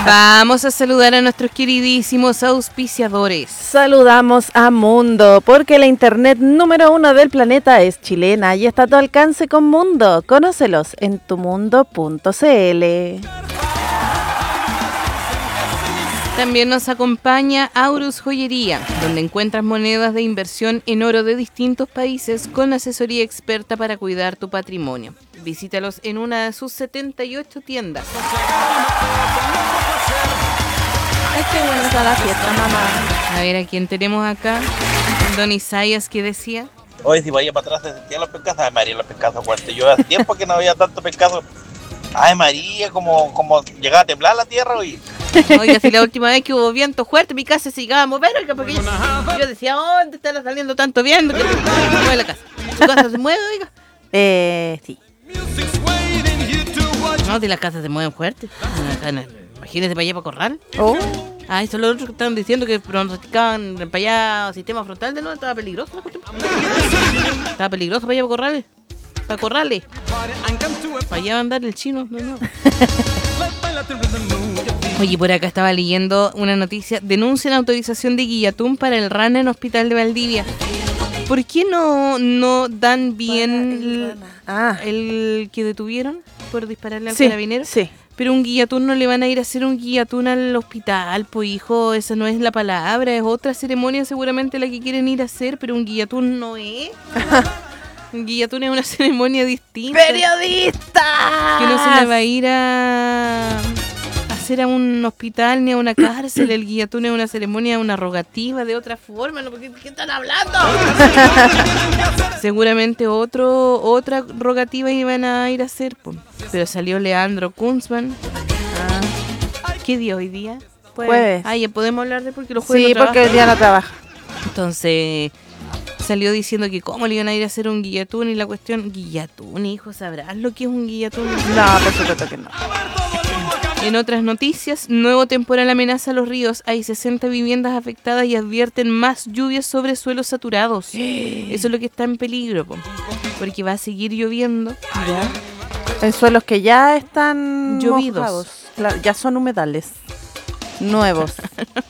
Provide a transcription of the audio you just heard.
Vamos a saludar a nuestros queridísimos auspiciadores. Saludamos a Mundo, porque la internet número 1 del planeta es chilena y está a tu alcance con Mundo. Conócelos en tumundo.cl. También nos acompaña Aurus Joyería, donde encuentras monedas de inversión en oro de distintos países con asesoría experta para cuidar tu patrimonio. Visítalos en una de sus 78 tiendas. Ay, qué buena está la fiesta, mamá. A ver, ¿a quién tenemos acá? Don Isaías, ¿qué decía? Oye, si vaya para atrás se sentían los pescados. Ay, María, los pescados fuertes. Yo hace tiempo que no había tanto pescado. Ay, María, como llegaba a temblar la tierra hoy. Oiga, si la última vez que hubo viento fuerte, mi casa se llegaba a mover, oiga, porque yo decía, ¿dónde está saliendo tanto viento? Que se mueve la casa. ¿Su casa se mueve, oiga? Sí. No, si las casas se mueven fuerte. Imagínese para allá para Corral. Oh. Ah, eso es lo otro que estaban diciendo, que pronosticaban para allá sistema frontal de nuevo. Estaba peligroso la cuestión. Estaba peligroso para allá para Corrales. Para Corrales. Para allá va a andar el chino. No. Oye, por acá estaba leyendo una noticia. Denuncian autorización de guillatún para el RAN en Hospital de Valdivia. ¿Por qué no dan bien el que detuvieron por dispararle al carabinero? Sí. Pero un guillatún no le van a ir a hacer un guillatún al hospital, pues hijo, esa no es la palabra, es otra ceremonia seguramente la que quieren ir a hacer, pero un guillatún no es. Un guillatún es una ceremonia distinta. ¡Periodista! Que no se le va a ir a hacer a un hospital ni a una cárcel. El guillatún es una ceremonia, una rogativa de otra forma. ¿Qué están hablando? Seguramente otra rogativa iban a ir a hacer, pues. Pero salió Leandro Kunzman. ¿Qué día hoy día? Jueves. Ya podemos hablar de porque los jueves Sí, no porque el día no trabaja. Entonces salió diciendo que cómo le iban a ir a hacer un guillatún y la cuestión, guillatún, hijo, ¿sabrás lo que es un guillatún? No, por supuesto que no. En otras noticias, nuevo temporal amenaza a los ríos. Hay 60 viviendas afectadas y advierten más lluvias sobre suelos saturados. Eso es lo que está en peligro, porque va a seguir lloviendo. ¿Ya? En suelos que ya están llovidos. Mojados. Claro, ya son humedales nuevos.